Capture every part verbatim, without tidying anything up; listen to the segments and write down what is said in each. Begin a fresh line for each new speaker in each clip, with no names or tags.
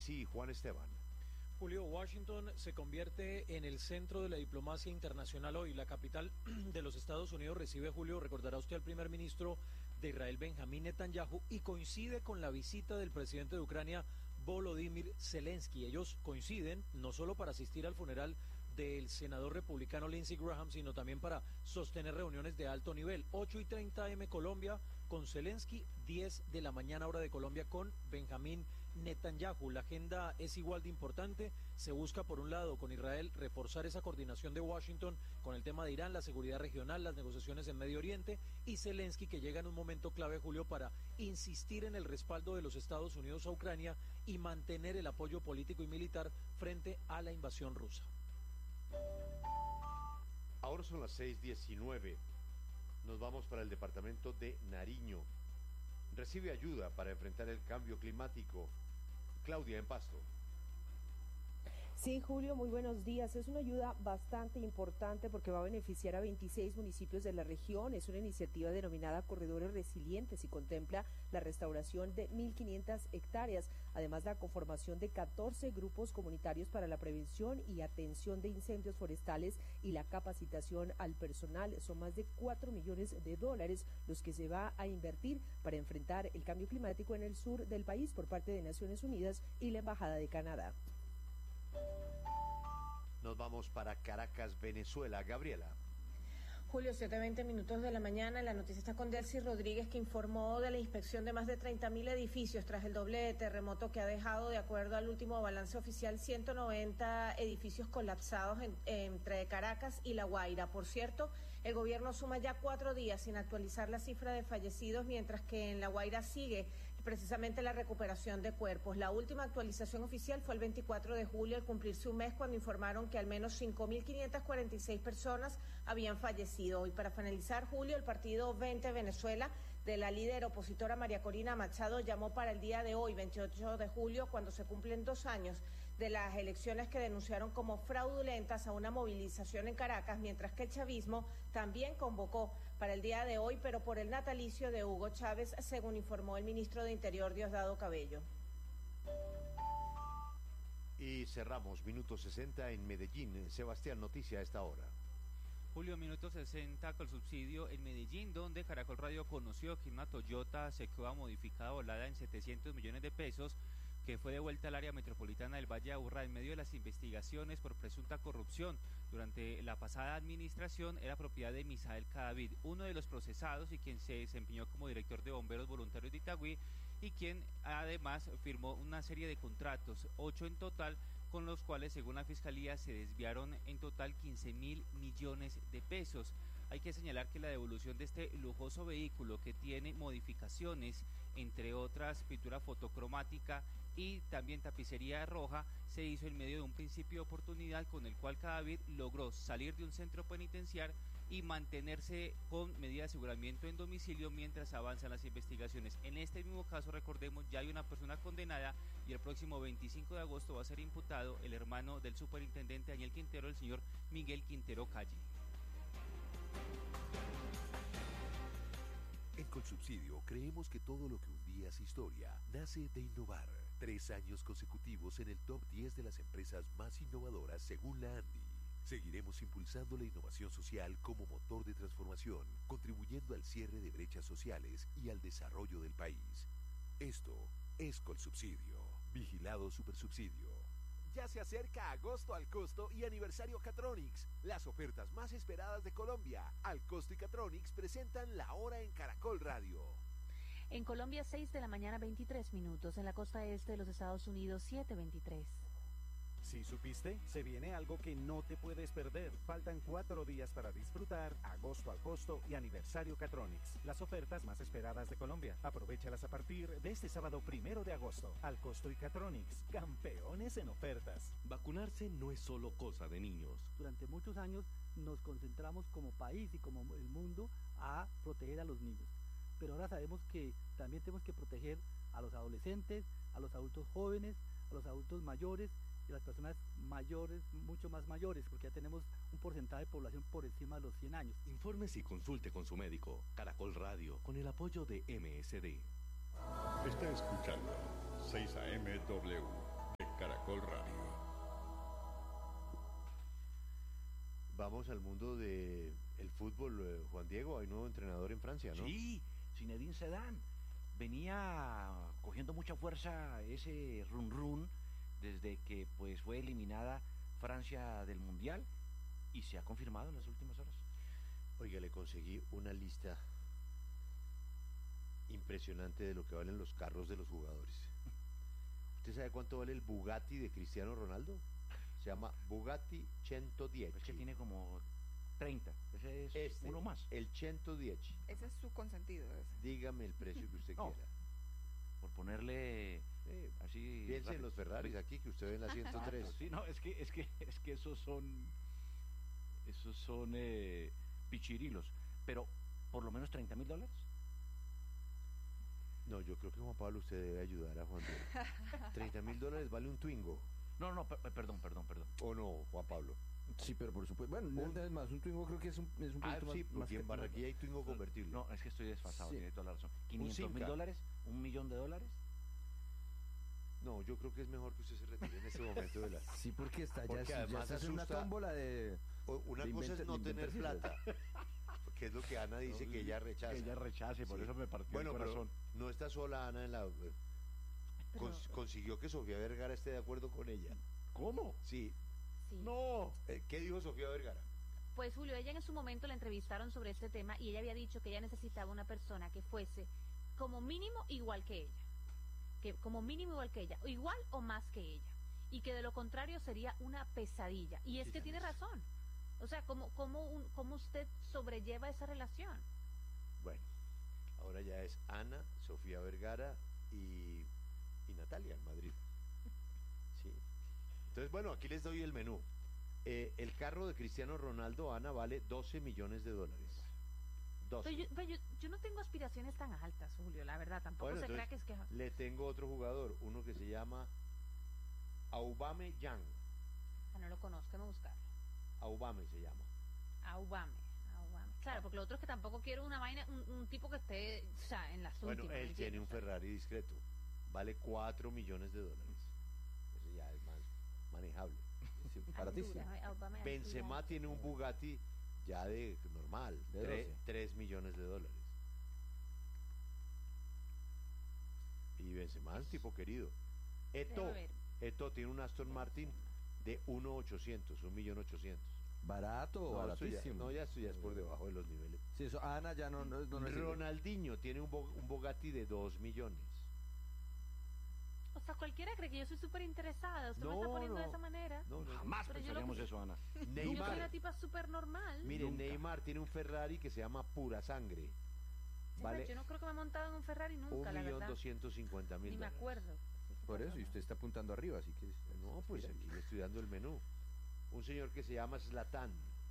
Sí, Juan Esteban.
Julio, Washington se convierte en el centro de la diplomacia internacional hoy. La capital de los Estados Unidos recibe, Julio, recordará usted, al primer ministro de Israel, Benjamín Netanyahu, y coincide con la visita del presidente de Ucrania, Volodymyr Zelensky. Ellos coinciden no solo para asistir al funeral del senador republicano Lindsey Graham, sino también para sostener reuniones de alto nivel. ocho y treinta a eme Colombia con Zelensky, diez de la mañana hora de Colombia con Benjamín Netanyahu. La agenda es igual de importante. Se busca, por un lado, con Israel reforzar esa coordinación de Washington con el tema de Irán, la seguridad regional, las negociaciones en Medio Oriente, y Zelensky, que llega en un momento clave, Julio, para insistir en el respaldo de los Estados Unidos a Ucrania y mantener el apoyo político y militar frente a la invasión rusa.
Ahora son las seis diecinueve. Nos vamos para el departamento de Nariño. Recibe ayuda para enfrentar el cambio climático. Claudia, en Pasto.
Sí, Julio, muy buenos días. Es una ayuda bastante importante porque va a beneficiar a veintiséis municipios de la región. Es una iniciativa denominada Corredores Resilientes y contempla la restauración de mil quinientas hectáreas, además la conformación de catorce grupos comunitarios para la prevención y atención de incendios forestales y la capacitación al personal. Son más de cuatro millones de dólares los que se va a invertir para enfrentar el cambio climático en el sur del país por parte de Naciones Unidas y la Embajada de Canadá.
Nos vamos para Caracas, Venezuela. Gabriela.
Julio, siete veinte minutos de la mañana. La noticia está con Delcy Rodríguez, que informó de la inspección de más de treinta mil edificios tras el doble terremoto que ha dejado, de acuerdo al último balance oficial, ciento noventa edificios colapsados en, entre Caracas y La Guaira. Por cierto, el gobierno suma ya cuatro días sin actualizar la cifra de fallecidos, mientras que en La Guaira sigue precisamente la recuperación de cuerpos. La última actualización oficial fue el veinticuatro de julio, al cumplirse un mes, cuando informaron que al menos cinco mil quinientas cuarenta y seis personas habían fallecido. Y para finalizar, Julio, el partido veinte Venezuela de la líder opositora María Corina Machado llamó para el día de hoy, veintiocho de julio, cuando se cumplen dos años de las elecciones que denunciaron como fraudulentas, a una movilización en Caracas, mientras que el chavismo también convocó para el día de hoy, pero por el natalicio de Hugo Chávez, según informó el ministro de Interior, Diosdado Cabello.
Y cerramos minuto sesenta en Medellín. Sebastián, noticia a esta hora.
Julio, minuto sesenta con subsidio en Medellín, donde Caracol Radio conoció que una Toyota Sequoia modificada volada en setecientos millones de pesos, que fue devuelta al área metropolitana del Valle de Aburrá en medio de las investigaciones por presunta corrupción durante la pasada administración, era propiedad de Misael Cadavid, uno de los procesados y quien se desempeñó como director de bomberos voluntarios de Itagüí, y quien además firmó una serie de contratos, ocho en total, con los cuales, según la Fiscalía, se desviaron en total quince mil millones de pesos. Hay que señalar que la devolución de este lujoso vehículo, que tiene modificaciones, entre otras pintura fotocromática y también tapicería roja, se hizo en medio de un principio de oportunidad con el cual Cadavid logró salir de un centro penitenciario y mantenerse con medida de aseguramiento en domicilio mientras avanzan las investigaciones. En este mismo caso, recordemos, ya hay una persona condenada y el próximo veinticinco de agosto va a ser imputado el hermano del superintendente Daniel Quintero, el señor Miguel Quintero Calle.
En Colsubsidio creemos que todo lo que un día es historia nace de innovar. Tres años consecutivos en el top diez de las empresas más innovadoras según la ANDI. Seguiremos impulsando la innovación social como motor de transformación, contribuyendo al cierre de brechas sociales y al desarrollo del país. Esto es Colsubsidio. Vigilado Supersubsidio.
Ya se acerca agosto al costo y aniversario Catronics, las ofertas más esperadas de Colombia. Al costo y Catronics presentan la hora en Caracol Radio.
En Colombia, seis de la mañana, veintitrés minutos. En la costa este de los Estados Unidos, siete veintitrés.
¿Sí supiste? Se viene algo que no te puedes perder. Faltan cuatro días para disfrutar agosto al costo y aniversario Catronics, las ofertas más esperadas de Colombia. Aprovéchalas a partir de este sábado primero de agosto. Al costo y Catronics, campeones en ofertas.
Vacunarse no es solo cosa de niños.
Durante muchos años nos concentramos como país y como el mundo a proteger a los niños. Pero ahora sabemos que también tenemos que proteger a los adolescentes, a los adultos jóvenes, a los adultos mayores y las personas mayores, mucho más mayores, porque ya tenemos un porcentaje de población por encima de los cien años.
Infórmese y consulte con su médico. Caracol Radio, con el apoyo de M S D.
Está escuchando seis A M W, de
Caracol Radio.
Vamos al mundo del el fútbol, eh, Juan Diego, hay nuevo entrenador en Francia, ¿no?
Sí, Zinedine Zidane. Venía cogiendo mucha fuerza ese run run desde que pues fue eliminada Francia del Mundial y se ha confirmado en las últimas horas.
Oiga, le conseguí una lista impresionante de lo que valen los carros de los jugadores. ¿Usted sabe cuánto vale el Bugatti de Cristiano Ronaldo? Se llama Bugatti ciento diez.
Es que tiene como treinta. Ese es
este,
uno más.
El ciento diez.
Ese es su consentido. Ese.
Dígame el precio que usted
no,
quiera.
Por ponerle eh, así.
Piense en los Ferraris aquí que usted ve en la ciento tres.
Sí, no, es que es que es que esos son esos son eh, pichirilos, pero por lo menos treinta mil dólares.
No, yo creo que Juan Pablo usted debe ayudar a Juan Diego. treinta mil dólares vale un Twingo.
No, no, per perdón, perdón, perdón.
¿O no, Juan Pablo?
Sí, pero por supuesto. Bueno, un, es más, un Twingo creo que es un, es un
ah,
poquito
sí,
más,
porque
más
en
que,
Barranquilla hay Twingo convertible.
No, es que estoy desfasado,
Sí.
tiene toda la razón. ¿quinientos mil dólares? ¿Un millón de dólares?
No, yo creo que es mejor que usted se retire en ese momento de la...
Sí, porque está ya,
Porque
ya
además
está en una
asusta-
tómbola de...
O- Una
de
cosa
inventa-
es no
de
tener
inventar
plata, que es lo que Ana dice
No,
que ella rechaza.
Que ella rechace, por
Sí.
eso me partió
Bueno,
el corazón.
pero no está sola Ana en la... cons-
Pero-
consiguió que Sofía Vergara esté de acuerdo con ella.
¿Cómo?
Sí.
Sí.
No.
Eh, ¿Qué dijo Sofía Vergara?
Pues Julio, ella en su momento la entrevistaron sobre este tema y ella había dicho que ella necesitaba una persona que fuese como mínimo igual que ella, que como mínimo igual que ella, o igual o más que ella, y que de lo contrario sería una pesadilla. Y es
Sí,
que
ya
tiene
ves.
razón. O sea, ¿cómo, cómo, un, ¿cómo usted sobrelleva esa relación?
Bueno, ahora ya es Ana, Sofía Vergara y, y Natalia en Madrid. Sí. Entonces, bueno, aquí les doy el menú. Eh, el carro de Cristiano Ronaldo, Ana, vale doce millones de dólares. doce.
Pero yo, pero yo, yo no tengo aspiraciones tan altas, Julio, la verdad. Tampoco
Bueno,
se crea
entonces,
que es que...
le tengo otro jugador, uno que se llama Aubameyang.
Ah, no lo conozco, me buscarlo.
Aubame se llama.
Aubame, Aubame. Claro, porque lo otro es que tampoco quiero una vaina, un, un tipo que esté, o sea, en las
Bueno,
últimas.
él
¿me
tiene un
entiendes?
Ferrari discreto. Vale cuatro millones de dólares. Eso ya es más manejable. Es baratísimo.
Altura, Aubame,
Benzema
altura.
tiene un Bugatti ya de normal,
De
tres millones de dólares. Y Benzema es un tipo querido. Eto,
Debe haber.
Eto tiene un Aston Martin de uno ochocientos, un millón ochocientos.
Barato,
No, esto ya,
baratísimo.
no, ya esto ya es por debajo de los niveles.
Sí, eso, Ana ya no, no, no necesita.
Ronaldinho tiene un, Bo- un Bugatti de dos millones.
O sea, cualquiera cree que yo soy súper interesada. Usted me
No,
está poniendo de
no.
esa manera.
No, no, no.
Jamás
Pero yo
pensaríamos
lo-
eso, Ana.
Yo soy
Neymar.
una tipa súper normal.
Miren,
Nunca.
Neymar tiene un Ferrari que se llama Pura Sangre.
Sí,
Vale
Yo no creo que me he montado en un Ferrari nunca,
un
la
millón
verdad.
doscientos cincuenta mil
Ni me
dólares.
acuerdo. Sí, sí,
Por eso,
perdón.
y usted está apuntando arriba, así que...
No, pues
mira.
aquí le estoy dando el menú. Un señor que se llama Zlatan.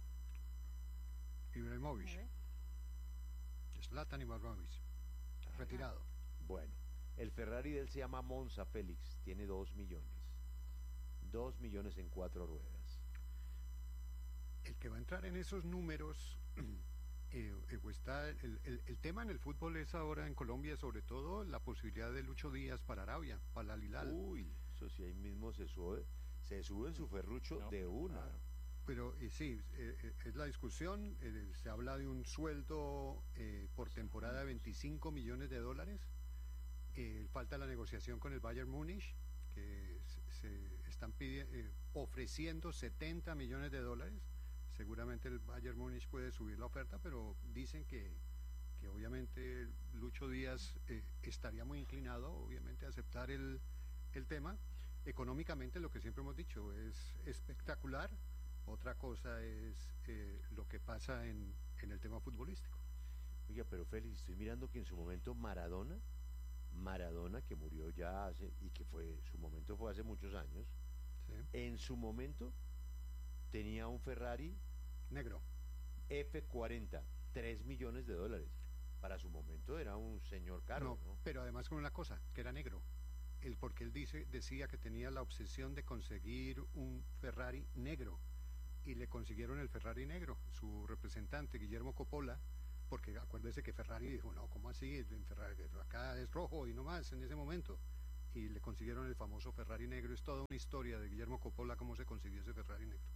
A
Ibrahimovic,
ver.
Zlatan Ibrahimovic, retirado.
Bueno, el Ferrari de él se llama Monza Félix, tiene dos millones. Dos millones en cuatro ruedas.
El que va a entrar en esos números, eh, eh, pues está el, el- el tema en el fútbol es ahora en Colombia, sobre todo la posibilidad de Lucho Díaz para Arabia, para la Lilal.
Uy, eso sí, ahí mismo se sube, se sube en su ferrucho
No,
de una.
claro.
Pero eh, sí, eh, eh, es la discusión, eh, se habla de un sueldo eh, por temporada de veinticinco millones de dólares. Eh, falta la negociación con el Bayern Múnich, que se, se están pidi- eh, ofreciendo setenta millones de dólares. Seguramente el Bayern Múnich puede subir la oferta, pero dicen que, que obviamente Lucho Díaz eh, estaría muy inclinado, obviamente, a aceptar el, el tema. Económicamente, lo que siempre hemos dicho, es espectacular. Otra cosa es eh, lo que pasa en, en el tema futbolístico.
Oiga, pero Félix, estoy mirando que en su momento Maradona, Maradona que murió ya hace, y que fue, su momento fue hace muchos años,
¿sí?
en su momento tenía un Ferrari
Negro.
F cuarenta, tres millones de dólares. Para su momento era un señor carro,
No,
¿no?
pero además con una cosa, que era negro. El, porque él dice, decía que tenía la obsesión de conseguir un Ferrari negro. Y le consiguieron el Ferrari negro. Su representante, Guillermo Coppola, porque acuérdese que Ferrari dijo, no, ¿cómo así? El Ferrari acá es rojo y no más en ese momento. y le consiguieron el famoso Ferrari negro. Es toda una historia de Guillermo Coppola cómo se consiguió ese Ferrari negro.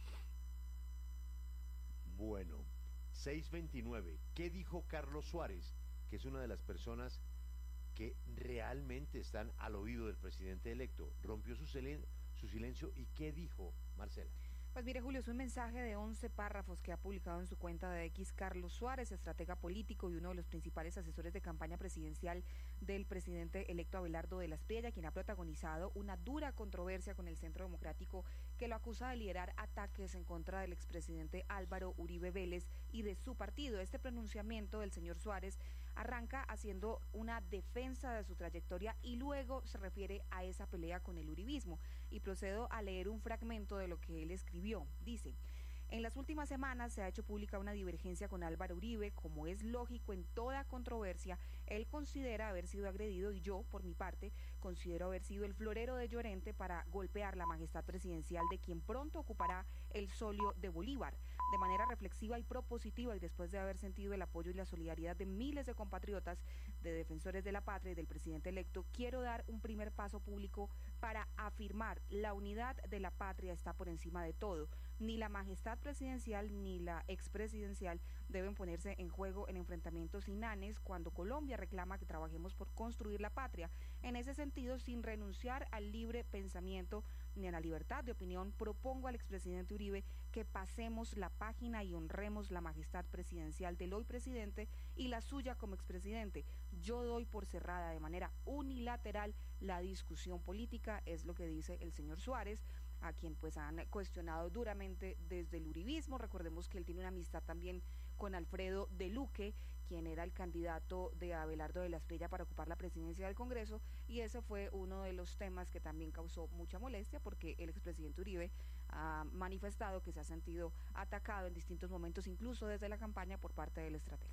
Bueno, seis veintinueve. ¿Qué dijo Carlos Suárez, que es una de las personas que realmente están al oído del presidente electo? Rompió su, silen- su silencio y ¿qué dijo, Marcela?
Pues mire, Julio, es un mensaje de once párrafos que ha publicado en su cuenta de X Carlos Suárez, estratega político y uno de los principales asesores de campaña presidencial del presidente electo Abelardo de la Espriella, quien ha protagonizado una dura controversia con el Centro Democrático que lo acusa de liderar ataques en contra del expresidente Álvaro Uribe Vélez y de su partido. Este pronunciamiento del señor Suárez arranca haciendo una defensa de su trayectoria y luego se refiere a esa pelea con el uribismo. Y procedo a leer un fragmento de lo que él escribió. Dice: en las últimas semanas se ha hecho pública una divergencia con Álvaro Uribe. Como es lógico en toda controversia, él considera haber sido agredido y yo, por mi parte, considero haber sido el florero de Llorente para golpear la majestad presidencial de quien pronto ocupará el solio de Bolívar. De manera reflexiva y propositiva, y después de haber sentido el apoyo y la solidaridad de miles de compatriotas, de defensores de la patria y del presidente electo, quiero dar un primer paso público para afirmar: la unidad de la patria está por encima de todo. Ni la majestad presidencial ni la expresidencial deben ponerse en juego en enfrentamientos inanes cuando Colombia reclama que trabajemos por construir la patria. En ese sentido, sin renunciar al libre pensamiento ni a la libertad de opinión, propongo al expresidente Uribe que pasemos la página y honremos la majestad presidencial del hoy presidente y la suya como expresidente. Yo doy por cerrada de manera unilateral la discusión política, es lo que dice el señor Suárez, a quien pues han cuestionado duramente desde el uribismo. Recordemos que él tiene una amistad también con Alfredo de Luque, quien era el candidato de Abelardo de la Espriella para ocupar la presidencia del Congreso, y ese fue uno de los temas que también causó mucha molestia, porque el expresidente Uribe ha manifestado que se ha sentido atacado en distintos momentos, incluso desde la campaña, por parte del estratega.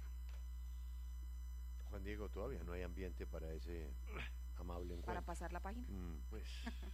Juan Diego, todavía no hay ambiente para ese amable encuentro.
Para pasar la página.
Mm.
Pues,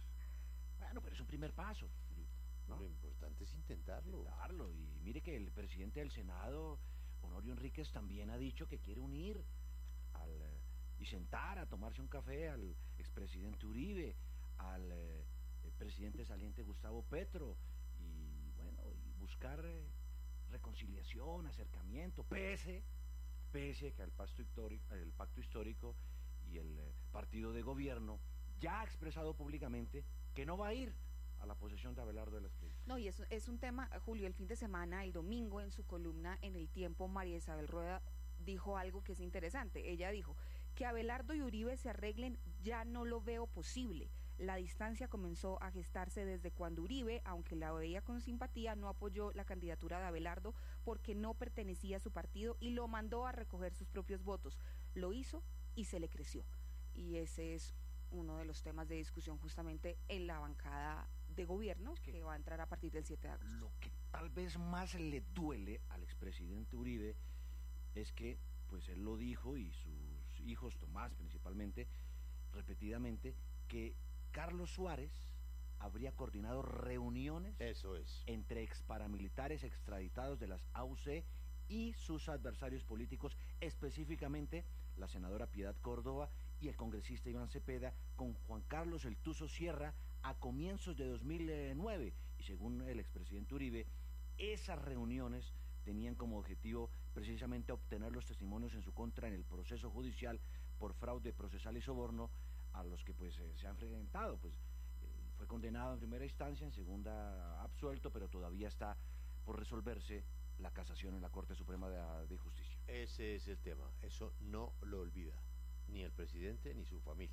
bueno, pero es un primer paso, ¿no?
Lo importante es intentarlo.
Intentarlo. Y mire que el presidente del Senado, Honorio Enríquez, también ha dicho que quiere unir al, eh, y sentar a tomarse un café al expresidente Uribe, al eh, presidente saliente Gustavo Petro, y bueno, y buscar eh, reconciliación, acercamiento, pese, pese que el pacto histórico, el pacto histórico y el eh, partido de gobierno ya ha expresado públicamente que no va a ir a la posesión de Abelardo de la Espriella.
No, y es, es un tema, Julio, el fin de semana, el domingo, en su columna en El Tiempo, María Isabel Rueda dijo algo que es interesante. Ella dijo: que Abelardo y Uribe se arreglen ya no lo veo posible. La distancia comenzó a gestarse desde cuando Uribe, aunque la veía con simpatía, no apoyó la candidatura de Abelardo porque no pertenecía a su partido y lo mandó a recoger sus propios votos. Lo hizo y se le creció. Y ese es uno de los temas de discusión justamente en la bancada de gobierno que, que va a entrar a partir del siete de agosto.
Lo que tal vez más le duele al expresidente Uribe es que, pues él lo dijo, y sus hijos, Tomás principalmente, repetidamente, que Carlos Suárez habría coordinado reuniones
Eso es.
entre exparamilitares extraditados de las A U C y sus adversarios políticos, específicamente la senadora Piedad Córdoba y el congresista Iván Cepeda, con Juan Carlos El Tuzo Sierra a comienzos de dos mil nueve. Y según el expresidente Uribe, esas reuniones tenían como objetivo precisamente obtener los testimonios en su contra en el proceso judicial por fraude procesal y soborno, a los que pues eh, se han enfrentado. Pues eh, fue condenado en primera instancia, en segunda absuelto, pero todavía está por resolverse la casación en la Corte Suprema de, de Justicia.
Ese es el tema, eso no lo olvida ni el presidente ni su familia.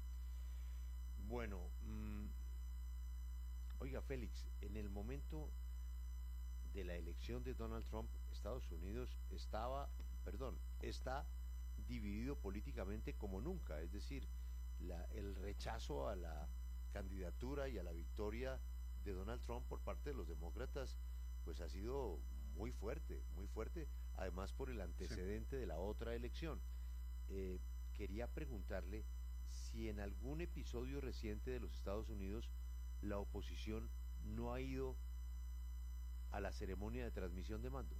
Bueno, mmm, oiga Félix, en el momento de la elección de Donald Trump, Estados Unidos estaba, perdón, está dividido políticamente como nunca, es decir, la, el rechazo a la candidatura y a la victoria de Donald Trump por parte de los demócratas pues ha sido muy fuerte, muy fuerte, además por el antecedente sí. de la otra elección. Eh, quería preguntarle si en algún episodio reciente de los Estados Unidos la oposición no ha ido a la ceremonia de transmisión de mando.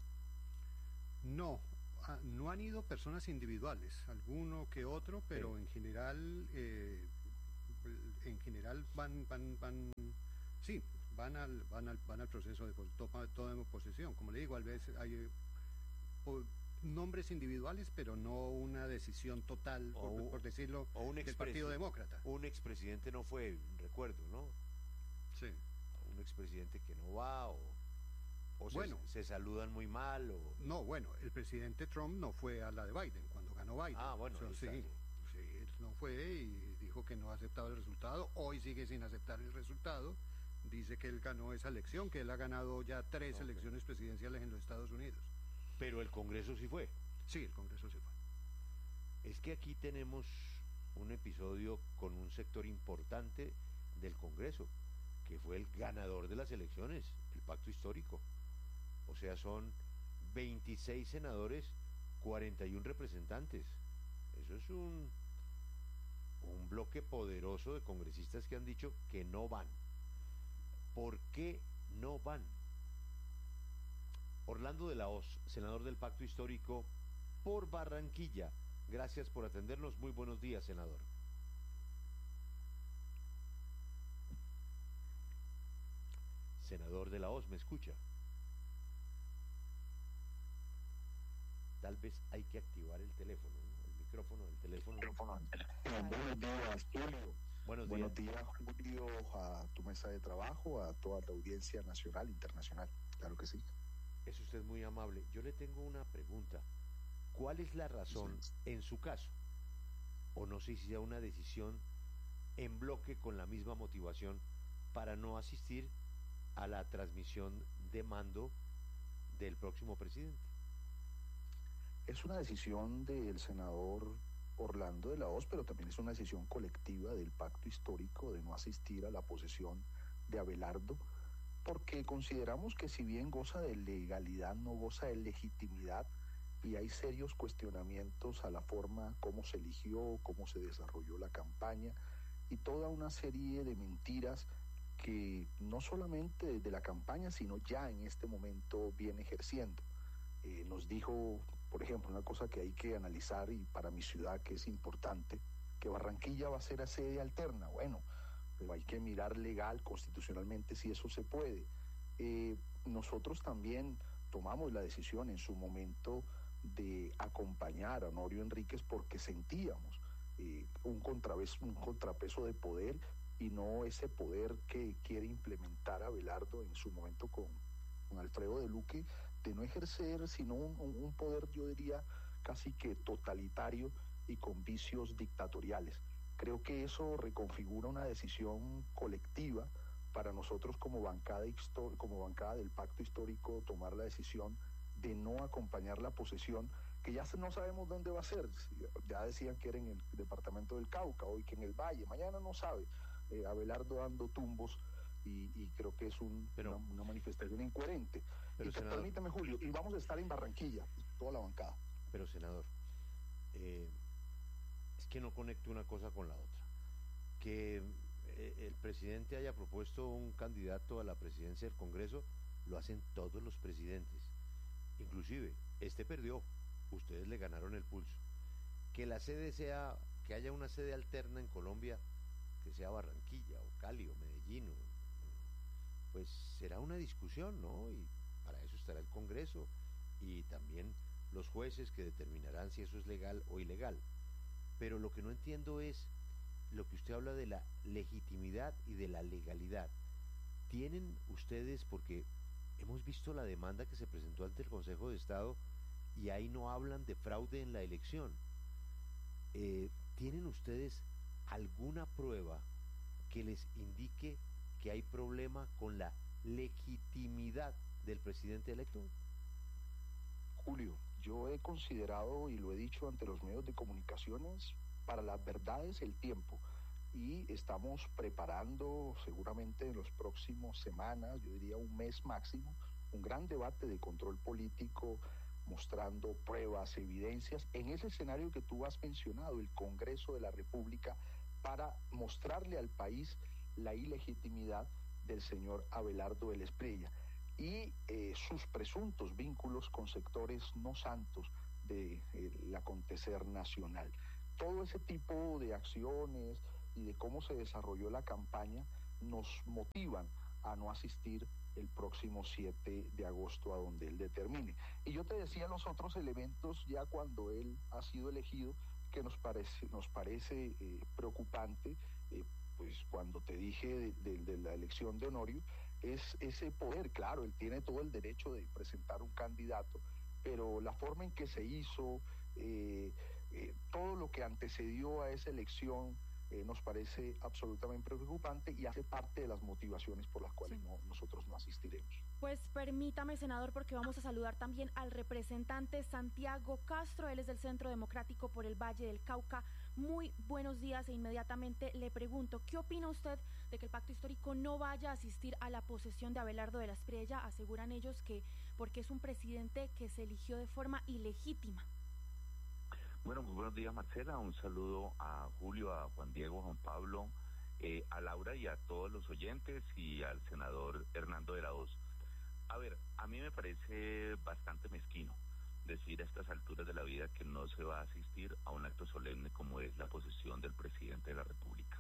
No, no han ido personas individuales, alguno que otro, pero sí. en general eh, en general van, van, van, sí, van al, van al, van al proceso de toma, toma de posesión. Como le digo, a veces hay eh, po, nombres individuales, pero no una decisión total, por,
un,
por decirlo,
o un
del Partido Demócrata.
Un expresidente no fue, recuerdo, ¿no?
Sí.
Un expresidente que no va, o, o
bueno,
se, se saludan muy mal, o...
No, bueno, el presidente Trump no fue a la de Biden, cuando ganó Biden.
Ah, bueno,
o sea, sí, sí, él no fue y dijo que no aceptaba el resultado, hoy sigue sin aceptar el resultado, dice que él ganó esa elección, que él ha ganado ya tres okay. elecciones presidenciales en los Estados Unidos.
Pero el Congreso sí fue.
Sí, el Congreso sí fue.
Es que aquí tenemos un episodio con un sector importante del Congreso, que fue el ganador de las elecciones, el pacto histórico. O sea, son veintiséis senadores, cuarenta y uno representantes. Eso es un, un bloque poderoso de congresistas que han dicho que no van. ¿Por qué no van? Orlando de la Hoz, senador del Pacto Histórico por Barranquilla. Gracias por atendernos. Muy buenos días, senador. Senador de la Hoz, ¿me escucha? Tal vez hay que activar el teléfono, ¿no? El micrófono del teléfono.
Micrófono. Buenos días, Julio.
Buenos días.
Buenos días, Julio, a tu mesa de trabajo, a toda la audiencia nacional, internacional. Claro que sí.
Es usted muy amable. Yo le tengo una pregunta. ¿Cuál es la razón, sí, en su caso, o no sé si sea una decisión en bloque con la misma motivación, para no asistir a la transmisión de mando del próximo presidente?
Es una decisión del senador Orlando de la Hoz, pero también es una decisión colectiva del Pacto Histórico de no asistir a la posesión de Abelardo, porque consideramos que si bien goza de legalidad, no goza de legitimidad, y hay serios cuestionamientos a la forma como se eligió, cómo se desarrolló la campaña, y toda una serie de mentiras que no solamente desde la campaña, sino ya en este momento viene ejerciendo. Eh, nos dijo, por ejemplo, una cosa que hay que analizar, y para mi ciudad que es importante, que Barranquilla va a ser a sede alterna. Bueno, pero hay que mirar legal, constitucionalmente, si eso se puede. Eh, nosotros también tomamos la decisión en su momento de acompañar a Honorio Enríquez porque sentíamos eh, un, contrapeso, un contrapeso de poder, y no ese poder que quiere implementar Abelardo en su momento con, con Alfredo de Luque, de no ejercer sino un, un poder, yo diría, casi que totalitario y con vicios dictatoriales. Creo que eso reconfigura una decisión colectiva para nosotros como bancada, histor- como bancada del Pacto Histórico, tomar la decisión de no acompañar la posesión, que ya no sabemos dónde va a ser. Ya decían que era en el departamento del Cauca, hoy que en el Valle, mañana no sabe. Eh, Abelardo dando tumbos, y, y creo que es un, pero, una, una manifestación incoherente. Pero, y que, senador, permítame, Julio, y vamos a estar en Barranquilla, toda la bancada.
Pero, senador, eh, es que no conecto una cosa con la otra. Que eh, el presidente haya propuesto un candidato a la presidencia del Congreso, lo hacen todos los presidentes. Inclusive, este perdió, ustedes le ganaron el pulso. Que la sede sea, que haya una sede alterna en Colombia, que sea Barranquilla o Cali o Medellín, o, pues será una discusión, ¿no? Y para eso estará el Congreso y también los jueces que determinarán si eso es legal o ilegal. Pero lo que no entiendo es lo que usted habla de la legitimidad y de la legalidad. ¿Tienen ustedes, porque hemos visto la demanda que se presentó ante el Consejo de Estado y ahí no hablan de fraude en la elección, eh, ¿tienen ustedes alguna prueba que les indique que hay problema con la legitimidad del presidente electo?
Julio, yo he considerado y lo he dicho ante los medios de comunicaciones, para las verdades el tiempo, y estamos preparando seguramente en las próximas semanas, yo diría un mes máximo, un gran debate de control político, mostrando pruebas, evidencias, en ese escenario que tú has mencionado, el Congreso de la República, para mostrarle al país la ilegitimidad del señor Abelardo de la Espriella y eh, sus presuntos vínculos con sectores no santos del de, eh, acontecer nacional. Todo ese tipo de acciones y de cómo se desarrolló la campaña nos motivan a no asistir el próximo siete de agosto a donde él determine. Y yo te decía los otros elementos ya cuando él ha sido elegido que nos parece, nos parece eh, preocupante, eh, pues cuando te dije de, de, de la elección de Honorio, es ese poder, claro, él tiene todo el derecho de presentar un candidato, pero la forma en que se hizo, eh, eh, todo lo que antecedió a esa elección, Eh, nos parece absolutamente preocupante y hace parte de las motivaciones por las cuales
sí.
no, nosotros no asistiremos.
Pues permítame, senador, porque vamos a saludar también al representante Santiago Castro, él es del Centro Democrático por el Valle del Cauca. Muy buenos días e inmediatamente le pregunto, ¿qué opina usted de que el pacto histórico no vaya a asistir a la posesión de Abelardo de la Espriella? Aseguran ellos que porque es un presidente que se eligió de forma ilegítima.
Bueno, muy buenos días, Marcela. Un saludo a Julio, a Juan Diego, a Juan Pablo, eh, a Laura y a todos los oyentes y al senador Hernando de la Hoz. A ver, a mí me parece bastante mezquino decir a estas alturas de la vida que no se va a asistir a un acto solemne como es la posesión del presidente de la República.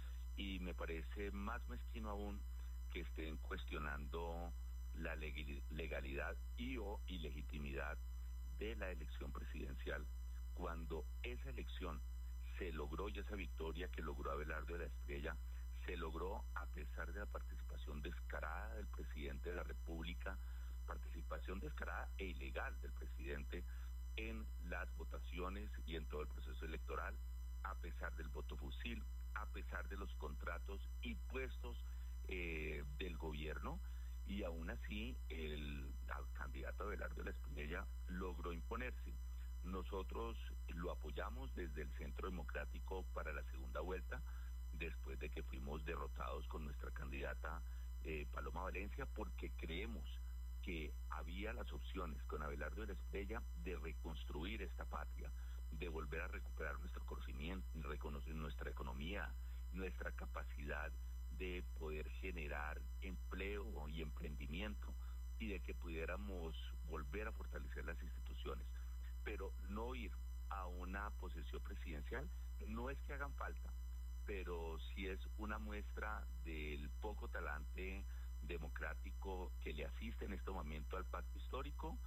Y me parece más mezquino aún que estén cuestionando la legalidad y o ilegitimidad de la elección presidencial, cuando esa elección se logró y esa victoria que logró Abelardo de la Espriella se logró a pesar de la participación descarada del presidente de la República, participación descarada e ilegal del presidente en las votaciones y en todo el proceso electoral, a pesar del voto fusil, a pesar de los contratos y puestos eh, del gobierno, y aún así el, el candidato Abelardo de la Espriella logró imponerse. Nosotros lo apoyamos desde el Centro Democrático para la segunda vuelta, después de que fuimos derrotados con nuestra candidata eh, Paloma Valencia, porque creemos que había las opciones con Abelardo de la Espriella de reconstruir esta patria, de volver a recuperar nuestro conocimiento, reconocer nuestra economía, nuestra capacidad de poder generar empleo y emprendimiento, y de que pudiéramos volver a fortalecer las instituciones. Pero no ir a una posesión presidencial no es que hagan falta, pero sí es una muestra del poco talante democrático que le asiste en este momento al pacto histórico,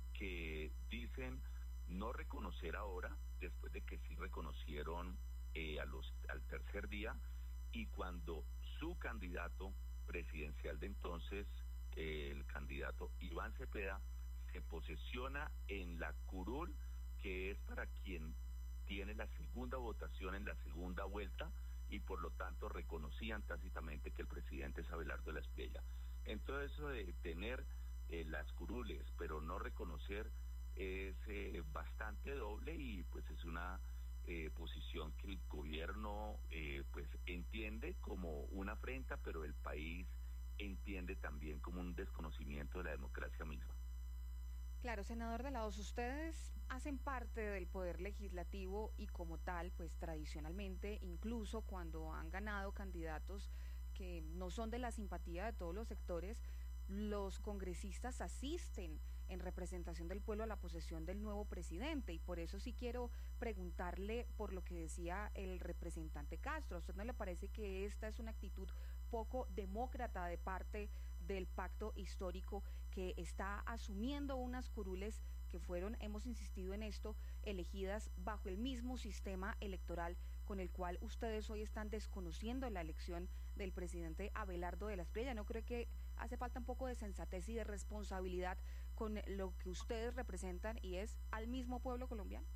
que dicen no reconocer ahora, después de que sí reconocieron eh, a los, al tercer día, y cuando su candidato presidencial de entonces, eh, el candidato Iván Cepeda, se posesiona en la curul, que es para quien tiene la segunda votación en la segunda vuelta, y por lo tanto reconocían tácitamente que el presidente es Abelardo de la Espriella. Entonces eso de tener eh, las curules pero no reconocer es eh, bastante doble, y pues es una eh, posición que el gobierno eh, pues entiende como una afrenta, pero el país entiende también como un desconocimiento de la democracia misma.
Claro, senador de la Hoz, ustedes hacen parte del poder legislativo y como tal, pues tradicionalmente, incluso cuando han ganado candidatos que no son de la simpatía de todos los sectores, los congresistas asisten en representación del pueblo a la posesión del nuevo presidente, y por eso sí quiero preguntarle por lo que decía el representante Castro. ¿A usted no le parece que esta es una actitud poco demócrata de parte del pacto histórico, que está asumiendo unas curules que fueron, hemos insistido en esto, elegidas bajo el mismo sistema electoral con el cual ustedes hoy están desconociendo la elección del presidente Abelardo de la Espriella? ¿No cree que hace falta un poco de sensatez y de responsabilidad con lo que ustedes representan y es al mismo pueblo colombiano?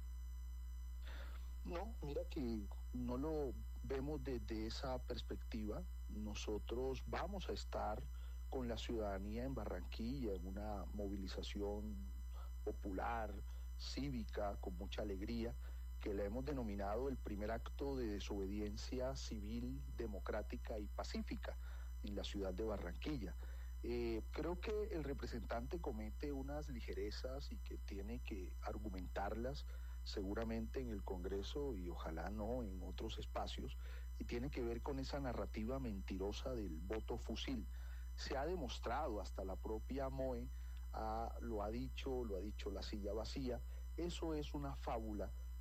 No, mira que no lo vemos desde esa perspectiva. Nosotros vamos a estar con la ciudadanía en Barranquilla en una movilización popular, cívica, con mucha alegría, que la hemos denominado el primer acto de desobediencia civil, democrática y pacífica en la ciudad de Barranquilla. Eh, creo que el representante comete unas ligerezas y que tiene que argumentarlas seguramente en el Congreso y ojalá no en otros espacios, y tiene que ver con esa narrativa mentirosa del voto fusil. Se ha demostrado, hasta la propia M O E ah, lo ha dicho, lo ha dicho La Silla Vacía, eso es una fábula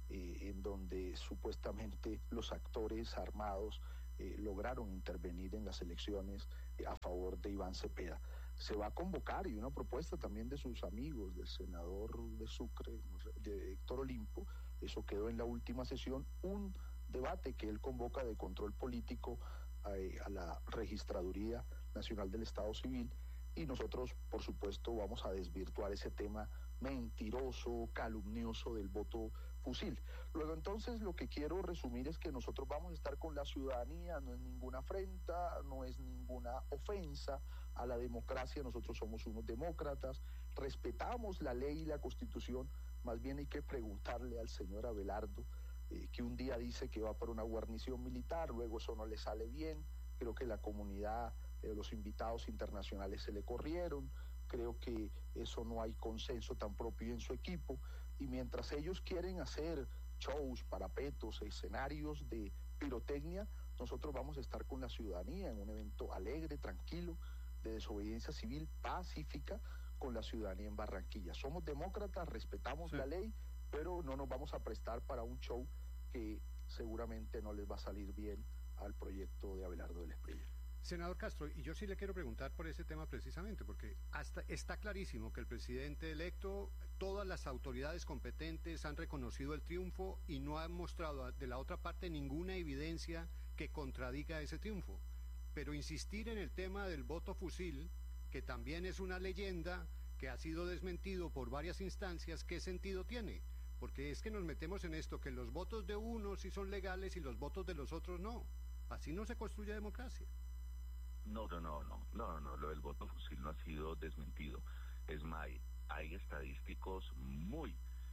eh, en donde supuestamente los actores armados eh, lograron intervenir en las elecciones eh, a favor de Iván Cepeda. Se va a convocar, y una propuesta también de sus amigos, del senador de Sucre, de Héctor Olimpo, eso quedó en la última sesión, un debate que él convoca de control político a, a la Registraduría Nacional del Estado Civil, y nosotros, por supuesto, vamos a desvirtuar ese tema mentiroso, calumnioso del voto fusil. Luego, entonces, lo que quiero resumir es que nosotros vamos a estar con la ciudadanía, no es ninguna afrenta, no es ninguna ofensa a la democracia, nosotros somos unos demócratas, respetamos la ley y la Constitución, más bien hay que preguntarle al señor Abelardo, eh, que un día dice que va por una guarnición militar, luego eso no le sale bien, creo que la comunidad, eh, los invitados internacionales se le corrieron, creo que eso no hay consenso tan propio en su equipo, y mientras ellos quieren hacer shows, parapetos, escenarios de pirotecnia, nosotros vamos a estar con la ciudadanía en un evento alegre, tranquilo, de desobediencia civil, pacífica, con la ciudadanía en Barranquilla. Somos demócratas, respetamos sí. la ley, pero no nos vamos a prestar para un show que seguramente no les va a salir bien al proyecto de Abelardo de la Espriella.
Senador Castro, y yo sí le quiero preguntar por ese tema precisamente, porque hasta está clarísimo que el presidente electo, todas las autoridades competentes han reconocido el triunfo y no han mostrado de la otra parte ninguna evidencia que contradiga ese triunfo. Pero insistir en el tema del voto fusil, que también es una leyenda que ha sido desmentido por varias instancias, ¿qué sentido tiene? Porque es que nos metemos en esto, que los votos de unos sí son legales y los votos de los otros no. Así no se construye democracia.
No, no, no, no, no, no, lo del voto fusil no ha sido desmentido. Es más, hay estadísticos muy,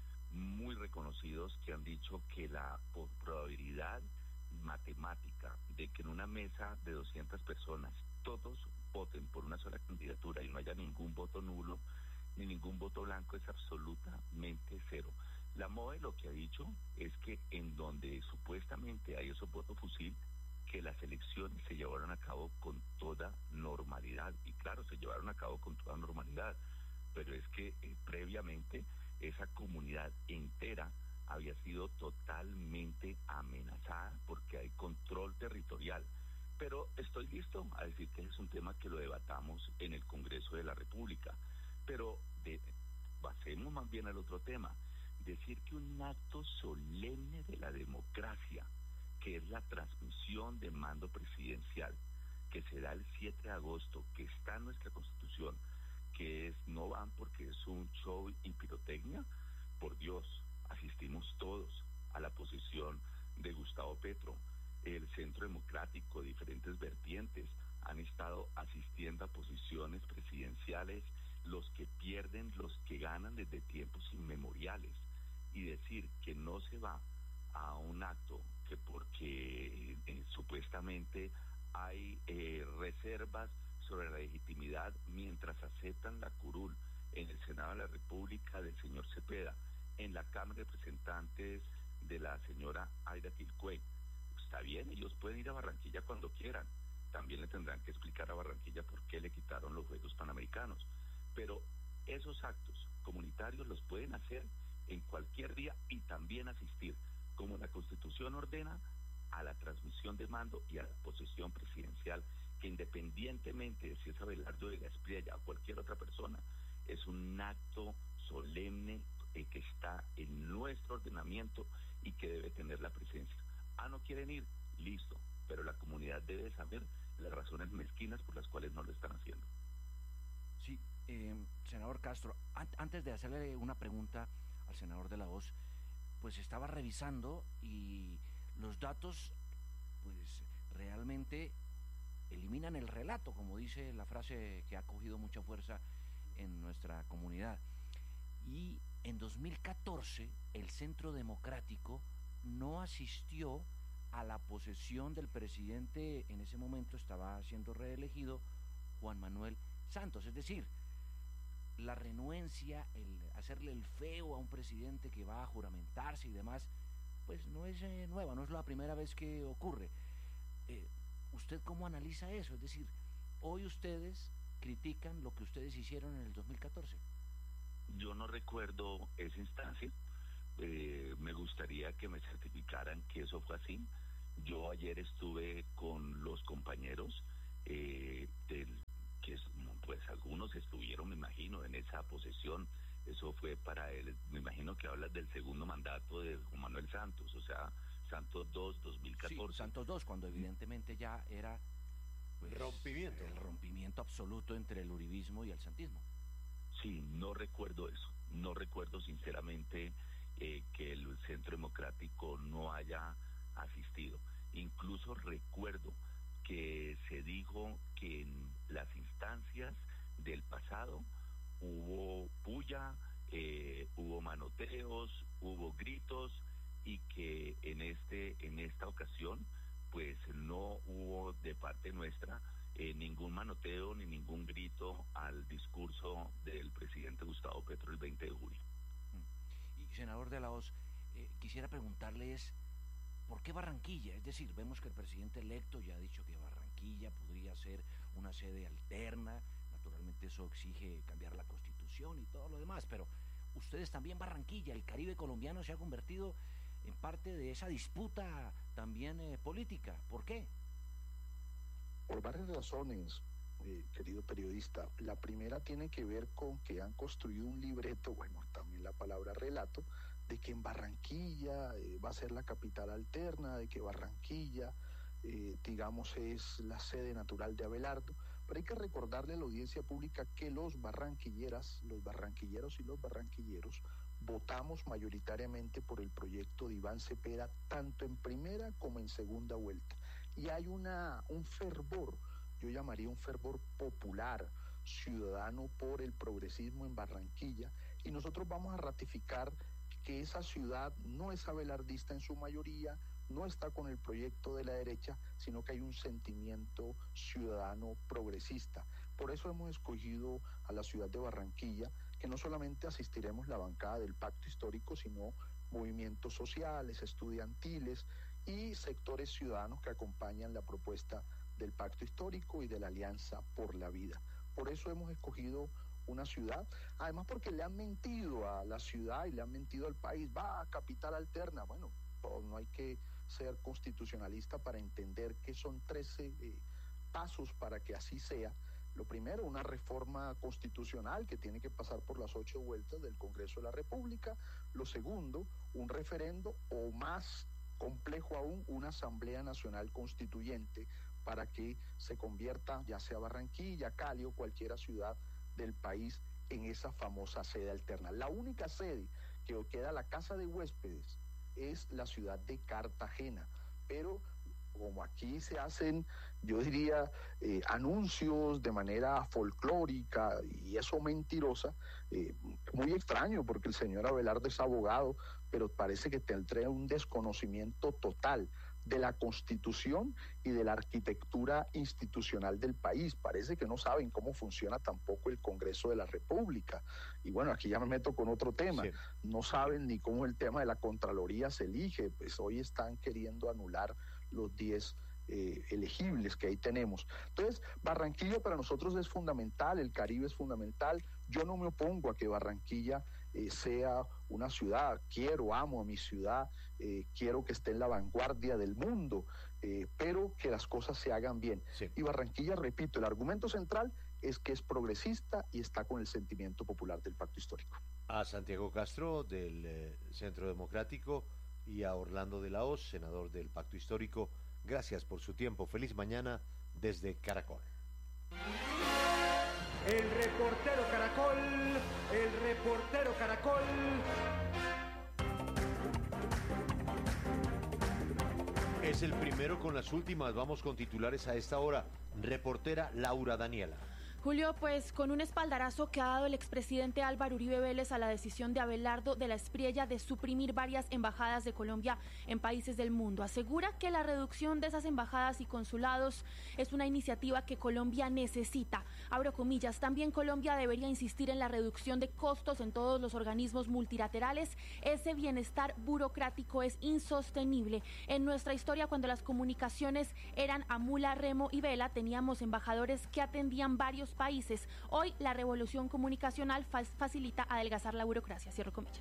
muy reconocidos que han dicho que la probabilidad matemática de que en una mesa de doscientas personas todos voten por una sola candidatura y no haya ningún voto nulo ni ningún voto blanco es absolutamente cero. La M O E lo que ha dicho es que en donde supuestamente hay esos votos fusil, que las elecciones se llevaron a cabo con toda normalidad, y claro, se llevaron a cabo con toda normalidad, pero es que eh, previamente esa comunidad entera había sido totalmente amenazada porque hay control territorial. Pero estoy listo a decir que es un tema que lo debatamos en el Congreso de la República, pero de, pasemos más bien al otro tema, decir que un acto solemne de la democracia, que es la transmisión de mando presidencial, que se da el siete de agosto, que está en nuestra Constitución, que es no van porque es un show y pirotecnia, por Dios, asistimos todos a la posición de Gustavo Petro, el Centro Democrático, diferentes vertientes, han estado asistiendo a posiciones presidenciales, los que pierden, los que ganan desde tiempos inmemoriales, y decir que no se va a un acto que porque eh, supuestamente hay eh, reservas sobre la legitimidad mientras aceptan la curul en el Senado de la República del señor Cepeda, en la Cámara de Representantes de la señora Aida Tilcue. Está bien, ellos pueden ir a Barranquilla cuando quieran, también le tendrán que explicar a Barranquilla por qué le quitaron los Juegos Panamericanos, pero esos actos comunitarios los pueden hacer en cualquier día y también asistir, como la Constitución ordena, a la transmisión de mando y a la posesión presidencial, que independientemente de si es Abelardo de la Espriella o cualquier otra persona, es un acto solemne eh, que está en nuestro ordenamiento y que debe tener la presencia. Ah, ¿no quieren ir? Listo, pero la comunidad debe saber las razones mezquinas por las cuales no lo están haciendo.
Sí, eh, senador Castro, an antes de hacerle una pregunta al senador de la Voz, pues estaba revisando y los datos pues realmente eliminan el relato, como dice la frase que ha cogido mucha fuerza en nuestra comunidad. Y en dos mil catorce el Centro Democrático no asistió a la posesión del presidente, en ese momento estaba siendo reelegido Juan Manuel Santos, es decir, la renuencia, el hacerle el feo a un presidente que va a juramentarse y demás, pues no es eh, nueva, no es la primera vez que ocurre. Eh, ¿Usted cómo analiza eso? Es decir, hoy ustedes critican lo que ustedes hicieron en el dos mil catorce.
Yo no recuerdo esa instancia, eh, me gustaría que me certificaran que eso fue así. Yo ayer estuve con los compañeros eh, del que pues algunos estuvieron, me imagino, en esa posesión. Eso fue para él, me imagino que hablas del segundo mandato de Juan Manuel Santos, o sea, Santos dos, dos mil catorce.
Sí, Santos dos, cuando evidentemente ya era pues,
rompimiento.
El rompimiento absoluto entre el uribismo y el santismo.
Sí, no recuerdo eso, no recuerdo sinceramente eh, que el Centro Democrático no haya asistido. Incluso recuerdo que se dijo que en las instancias del pasado hubo puya, eh, hubo manoteos, hubo gritos, y que en este en esta ocasión pues no hubo de parte nuestra eh, ningún manoteo ni ningún grito al discurso del presidente Gustavo Petro el veinte de julio.
Y senador de la O S, eh, quisiera preguntarles ¿por qué Barranquilla? Es decir, vemos que el presidente electo ya ha dicho que Barranquilla podría ser una sede alterna, naturalmente eso exige cambiar la Constitución y todo lo demás, pero ustedes también Barranquilla, el Caribe colombiano se ha convertido en parte de esa disputa también eh, política. ¿Por qué?
Por varias razones, eh, querido periodista. La primera tiene que ver con que han construido un libreto, bueno, también la palabra relato, de que en Barranquilla eh, va a ser la capital alterna, de que Barranquilla, eh, digamos, es la sede natural de Abelardo. Pero hay que recordarle a la audiencia pública que los barranquilleras, los barranquilleros y los barranquilleros votamos mayoritariamente por el proyecto de Iván Cepeda, tanto en primera como en segunda vuelta. Y hay una un fervor, yo llamaría un fervor popular, ciudadano por el progresismo en Barranquilla, y nosotros vamos a ratificar que esa ciudad no es abelardista en su mayoría, no está con el proyecto de la derecha, sino que hay un sentimiento ciudadano progresista. Por eso hemos escogido a la ciudad de Barranquilla, que no solamente asistiremos la bancada del Pacto Histórico, sino movimientos sociales, estudiantiles y sectores ciudadanos que acompañan la propuesta del Pacto Histórico y de la Alianza por la Vida. Por eso hemos escogido una ciudad, además porque le han mentido a la ciudad y le han mentido al país, va a capital alterna. Bueno, no hay que ser constitucionalista para entender que son trece eh, pasos para que así sea. Lo primero, una reforma constitucional que tiene que pasar por las ocho vueltas del Congreso de la República. Lo segundo, un referendo, o más complejo aún, una Asamblea Nacional Constituyente para que se convierta, ya sea Barranquilla, Cali o cualquier ciudad del país, en esa famosa sede alterna. La única sede que queda, la casa de huéspedes, es la ciudad de Cartagena, pero como aquí se hacen, yo diría, eh, anuncios de manera folclórica y eso mentirosa, eh, muy extraño porque el señor Abelardo es abogado, pero parece que tendrá un desconocimiento total de la Constitución y de la arquitectura institucional del país. Parece que no saben cómo funciona tampoco el Congreso de la República. Y bueno, aquí ya me meto con otro tema. Sí. No saben ni cómo el tema de la Contraloría se elige. Pues hoy están queriendo anular los diez eh, elegibles que ahí tenemos. Entonces, Barranquilla para nosotros es fundamental, el Caribe es fundamental. Yo no me opongo a que Barranquilla eh, sea una ciudad, quiero, amo a mi ciudad, eh, quiero que esté en la vanguardia del mundo, eh, pero que las cosas se hagan bien. Sí. Y Barranquilla, repito, el argumento central es que es progresista y está con el sentimiento popular del Pacto Histórico.
A Santiago Castro, del eh, Centro Democrático, y a Orlando de la Hoz, senador del Pacto Histórico, gracias por su tiempo. Feliz mañana desde Caracol.
El reportero Caracol, el reportero Caracol.
Es el primero con las últimas. Vamos con titulares a esta hora. Reportera Laura Daniela.
Julio, pues con un espaldarazo que ha dado el expresidente Álvaro Uribe Vélez a la decisión de Abelardo de la Espriella de suprimir varias embajadas de Colombia en países del mundo. Asegura que la reducción de esas embajadas y consulados es una iniciativa que Colombia necesita. Abro comillas, también Colombia debería insistir en la reducción de costos en todos los organismos multilaterales. Ese bienestar burocrático es insostenible. En nuestra historia, cuando las comunicaciones eran a mula, remo y vela, teníamos embajadores que atendían varios países. Hoy la revolución comunicacional fa- facilita adelgazar la burocracia, cierro comillas.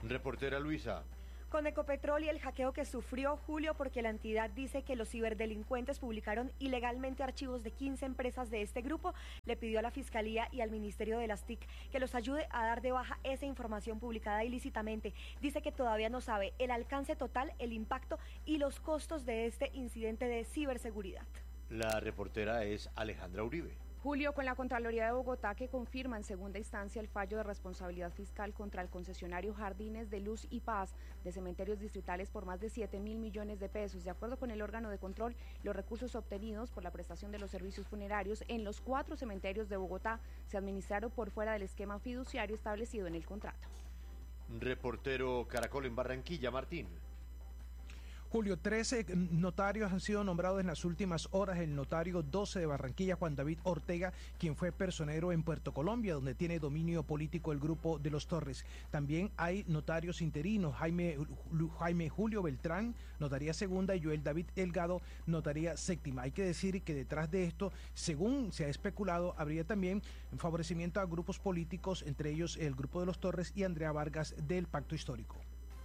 Reportera Luisa.
Con Ecopetrol y el hackeo que sufrió Julio, porque la entidad dice que los ciberdelincuentes publicaron ilegalmente archivos de quince empresas de este grupo, le pidió a la Fiscalía y al Ministerio de las T I C que los ayude a dar de baja esa información publicada ilícitamente. Dice que todavía no sabe el alcance total, el impacto y los costos de este incidente de ciberseguridad.
La reportera es Alejandra Uribe.
Julio, con la Contraloría de Bogotá que confirma en segunda instancia el fallo de responsabilidad fiscal contra el concesionario Jardines de Luz y Paz de cementerios distritales por más de siete mil millones de pesos. De acuerdo con el órgano de control, los recursos obtenidos por la prestación de los servicios funerarios en los cuatro cementerios de Bogotá se administraron por fuera del esquema fiduciario establecido en el contrato.
Reportero Caracol en Barranquilla, Martín.
Julio, trece notarios han sido nombrados en las últimas horas. El notario doce de Barranquilla, Juan David Ortega, quien fue personero en Puerto Colombia, donde tiene dominio político el grupo de los Torres. También hay notarios interinos, Jaime, Jaime Julio Beltrán, notaría segunda, y Joel David Elgado, notaría séptima. Hay que decir que detrás de esto, según se ha especulado, habría también favorecimiento a grupos políticos, entre ellos el grupo de los Torres y Andrea Vargas del Pacto Histórico.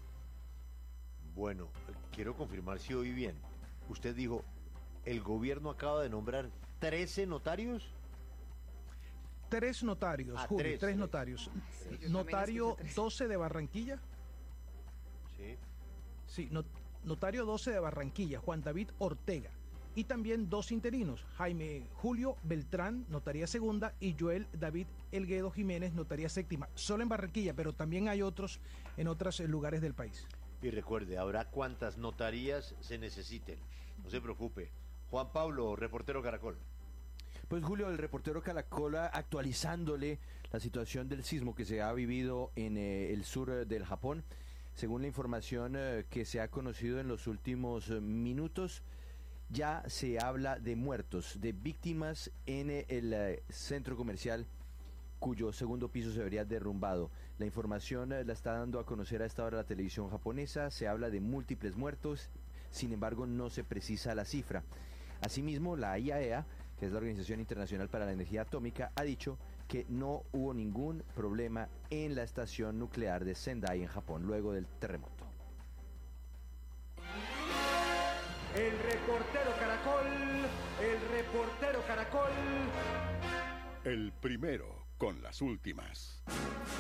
Bueno, quiero confirmar si oí bien. Usted dijo, ¿el gobierno acaba de nombrar trece notarios?
Tres notarios,
ah,
Julio,
tres,
tres
tres
notarios.
Sí,
Notario doce de Barranquilla.
Sí.
Sí, not, notario doce de Barranquilla, Juan David Ortega. Y también dos interinos, Jaime Julio Beltrán, notaría segunda, y Joel David Elguedo Jiménez, notaría séptima. Solo en Barranquilla, pero también hay otros en otros lugares del país.
Y recuerde, habrá cuantas notarías se necesiten. No se preocupe. Juan Pablo, reportero Caracol.
Pues Julio, el reportero Caracol actualizándole la situación del sismo que se ha vivido en eh, el sur eh, del Japón. Según la información eh, que se ha conocido en los últimos eh, minutos, ya se habla de muertos, de víctimas en eh, el eh, centro comercial cuyo segundo piso se vería derrumbado. La información la está dando a conocer a esta hora la televisión japonesa. Se habla de múltiples muertos, sin embargo no se precisa la cifra. Asimismo, la I A E A, que es la Organización Internacional para la Energía Atómica, ha dicho que no hubo ningún problema en la estación nuclear de Sendai en Japón luego del terremoto.
El reportero Caracol, el reportero Caracol.
El primero con las últimas.